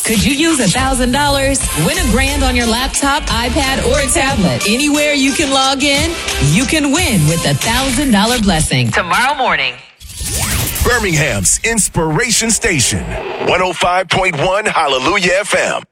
Could you use $1,000? Win a grand on your laptop, iPad, or a tablet. Anywhere you can log in, you can win with the $1,000 blessing. Tomorrow morning. Birmingham's Inspiration Station, 105.1 Hallelujah FM.